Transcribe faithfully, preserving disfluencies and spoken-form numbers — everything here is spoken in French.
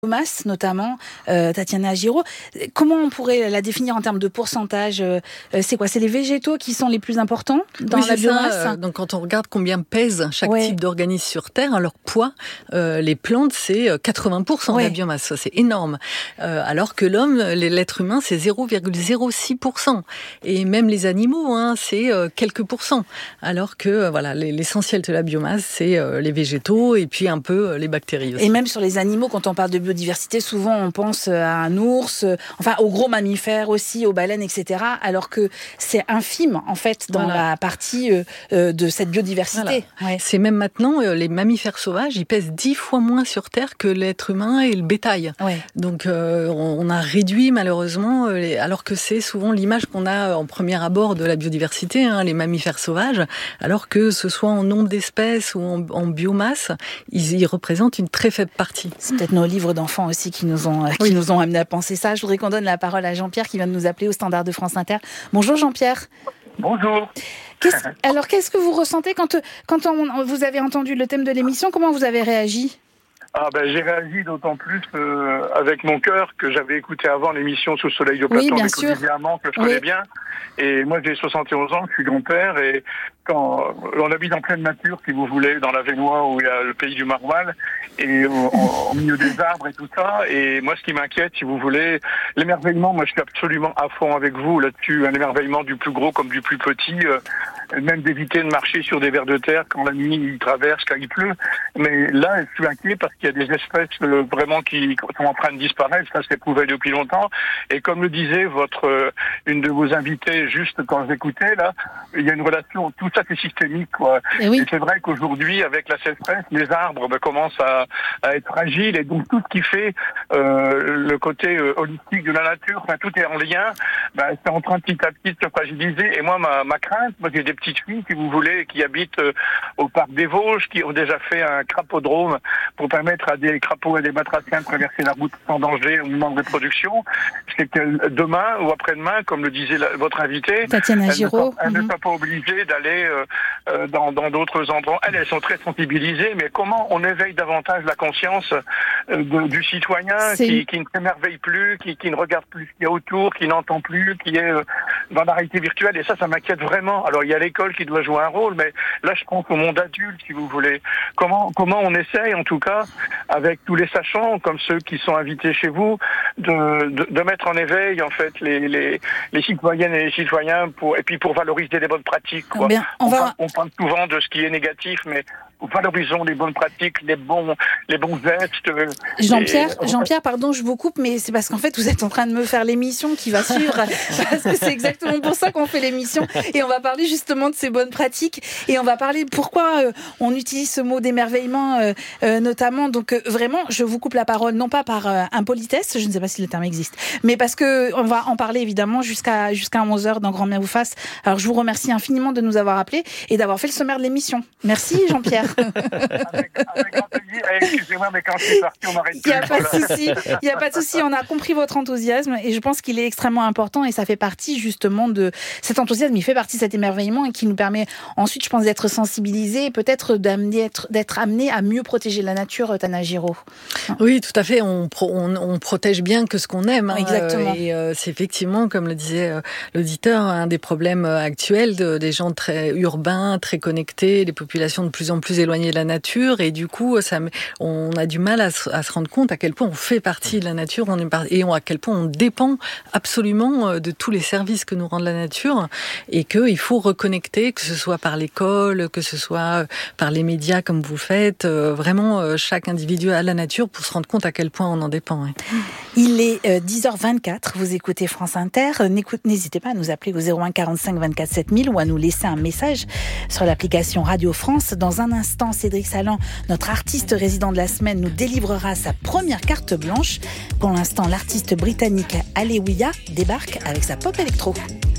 Biomasse notamment, euh, Tatiana Giraud, comment on pourrait la définir en termes de pourcentage? euh, C'est quoi? C'est les végétaux qui sont les plus importants dans oui, la biomasse ça. Donc quand on regarde combien pèse chaque ouais. type d'organisme sur Terre, leur poids, euh, les plantes, c'est quatre-vingts pour cent ouais. de la biomasse. Ça, c'est énorme. Euh, alors que l'homme, l'être humain, c'est zéro virgule zéro six pour cent. Et même les animaux, hein, c'est euh, quelques pourcents. Alors que euh, voilà, l'essentiel de la biomasse, c'est euh, les végétaux et puis un peu euh, les bactéries aussi. Et même sur les animaux, quand on parle de biodiversité, souvent on pense à un ours, enfin aux gros mammifères aussi, aux baleines, et cetera. Alors que c'est infime en fait dans voilà. la partie euh, de cette biodiversité. Voilà. Ouais. C'est même maintenant euh, les mammifères sauvages, ils pèsent dix fois moins sur Terre que l'être humain et le bétail. Ouais. Donc euh, on a réduit malheureusement, euh, les, alors que c'est souvent l'image qu'on a en premier abord de la biodiversité, hein, les mammifères sauvages. Alors que ce soit en nombre d'espèces ou en, en biomasse, ils y représentent une très faible partie. C'est peut-être nos livres d'enfants aussi qui nous ont qui oui. nous ont amené à penser ça. Je voudrais qu'on donne la parole à Jean-Pierre qui vient de nous appeler au standard de France Inter. Bonjour Jean-Pierre. Bonjour. Qu'est-ce, alors qu'est-ce que vous ressentez quand quand on, vous avez entendu le thème de l'émission? Comment vous avez réagi? Ah ben j'ai réagi d'autant plus euh, avec mon cœur que j'avais écouté avant l'émission Sous le soleil de Platon oui, avec Olivier Amand, que je connais oui. bien. Et moi j'ai soixante et onze ans, je suis grand-père et quand on habite en pleine nature, si vous voulez, dans la Vénois où il y a le pays du maroilles et au, au milieu des arbres et tout ça. Et moi ce qui m'inquiète, si vous voulez, l'émerveillement, moi je suis absolument à fond avec vous là-dessus, un émerveillement du plus gros comme du plus petit. Euh, même d'éviter de marcher sur des vers de terre quand la nuit il traverse, quand il pleut. Mais là, je suis inquiet parce qu'il y a des espèces euh, vraiment qui sont en train de disparaître. Ça, c'est prouvé depuis longtemps. Et comme le disait votre euh, une de vos invitées juste quand j'écoutais, là, il y a une relation, tout ça c'est systémique, quoi. Et, oui. et c'est vrai qu'aujourd'hui, avec la sécheresse, les arbres ben, commencent à, à être fragiles et donc tout ce qui fait euh, le côté euh, holistique de la nature, enfin, tout est en lien, ben, c'est en train petit à petit de se fragiliser. Et moi, ma, ma crainte, moi j'ai des petites filles, si vous voulez, qui habitent euh, au parc des Vosges, qui ont déjà fait un crapodrome pour permettre à des crapauds et des batraciens de traverser la route sans danger au moment de reproduction. C'est que demain ou après-demain, comme le disait la, votre invitée, Tatiana Giraud, elles ne mm-hmm. sont pas obligées d'aller euh, euh, dans, dans d'autres endroits. Elles, elles sont très sensibilisées, mais comment on éveille davantage la conscience euh, de, du citoyen qui, qui ne s'émerveille plus, qui, qui ne regarde plus ce qu'il y a autour, qui n'entend plus, qui est euh, dans la réalité virtuelle. Et ça, ça m'inquiète vraiment. Alors, il y a l'école qui doit jouer un rôle, mais là, je pense au monde adulte, si vous voulez. Comment, comment on essaye, en tout cas, avec tous les sachants, comme ceux qui sont invités chez vous, de, de, de mettre en éveil, en fait, les, les, les citoyennes et les citoyens, pour, et puis pour valoriser les bonnes pratiques, quoi. Bien, on, on, va... parle, on parle souvent de ce qui est négatif, mais valorisons les bonnes pratiques, les bons, les bons gestes. Jean-Pierre, et... Jean-Pierre, pardon, je vous coupe, mais c'est parce qu'en fait, vous êtes en train de me faire l'émission qui va suivre, parce que c'est exactement pour ça qu'on fait l'émission, et on va parler justement de ces bonnes pratiques, et on va parler pourquoi euh, on utilise ce mot d'émerveillement, euh, euh, notamment. Donc euh, vraiment, je vous coupe la parole, non pas par euh, impolitesse, je ne sais pas si le terme existe, mais parce que on va en parler évidemment jusqu'à jusqu'à onze heures dans Grand-mère vous fasse. Alors je vous remercie infiniment de nous avoir appelés et d'avoir fait le sommaire de l'émission. Merci Jean-Pierre. avec, avec grand plaisir. Excusez-moi, mais quand je suis parti, on m'arrête. Il n'y a pas de souci. Il n'y a pas de souci. On a compris votre enthousiasme et je pense qu'il est extrêmement important et ça fait partie justement de cet enthousiasme. Il fait partie de cet émerveillement et qui nous permet ensuite, je pense, d'être sensibilisés et peut-être d'être, d'être amenés à mieux protéger la nature, Tatiana Giraud. Oui, tout à fait. On, pro, on, on protège bien que ce qu'on aime. Hein. Exactement. Et euh, c'est effectivement, comme le disait euh, l'auditeur, un des problèmes actuels de, des gens très urbains, très connectés, des populations de plus en plus éloignées de la nature, et du coup, ça, on a du mal à se, à se rendre compte à quel point on fait partie de la nature, on est par, et on, à quel point on dépend absolument de tous les services que nous rend la nature, et qu'il faut reconnecter, que ce soit par l'école, que ce soit par les médias comme vous faites, vraiment chaque individu à la nature pour se rendre compte à quel point on en dépend. Hein. Il est dix heures vingt-quatre, vous écoutez France Inter, n'hésitez pas à nous appeler au zéro un quarante-cinq vingt-quatre sept mille ou à nous laisser un message sur l'application Radio France. Dans un instant, Cédric Salan, notre artiste résident de la semaine, nous délivrera sa première carte blanche. Pour l'instant, l'artiste britannique Alewiya débarque avec sa pop électro.